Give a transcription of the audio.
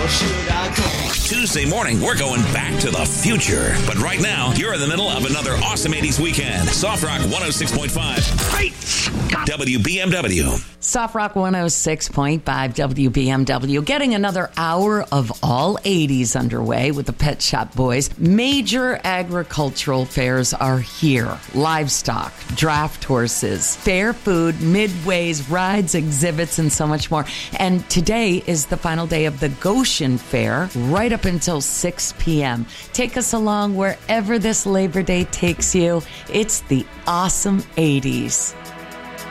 should I go? Tuesday morning, we're going back to the future. But right now, you're in the middle of another awesome 80s weekend. Soft Rock 106.5. Great Scott! WBMW. Soft Rock 106.5 WBMW. Getting another hour of all 80s underway with the Pet Shop Boys. Major agricultural fairs are here. Livestock, draft horses, fair food, midways, rides, exhibits, and so much more. And today is the final day of the Goshen Fair, right up until 6 p.m. Take us along wherever this Labor Day takes you. It's the awesome 80s.